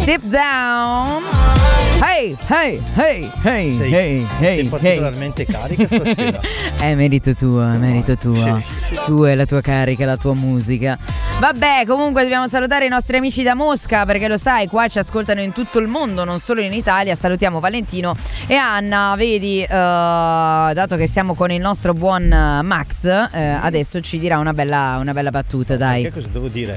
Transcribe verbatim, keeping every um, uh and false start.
Deep Down. Hey, hey, hey, hey, sei, hey, hey, sei particolarmente hey. carica stasera. È merito tuo, è merito tuo. Sì, sì. Tu e la tua carica, la tua musica. Vabbè, comunque dobbiamo salutare i nostri amici da Mosca, perché lo sai, qua ci ascoltano in tutto il mondo, non solo in Italia. Salutiamo Valentino e Anna. Vedi, uh, dato che siamo con il nostro buon Max, uh, adesso ci dirà una bella, una bella battuta, dai. Che cosa devo dire?